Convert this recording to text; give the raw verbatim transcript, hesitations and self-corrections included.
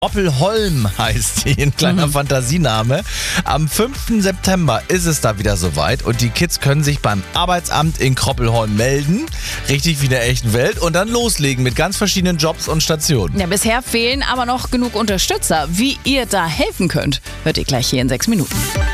Kroppelholm heißt die, ein kleiner Mhm. Fantasiename. Am fünften September ist es da wieder soweit und die Kids können sich beim Arbeitsamt in Kroppelholm melden, richtig wie in der echten Welt, und dann loslegen mit ganz verschiedenen Jobs und Stationen. Ja, bisher fehlen aber noch genug Unterstützer. Wie ihr da helfen könnt, hört ihr gleich hier in sechs Minuten.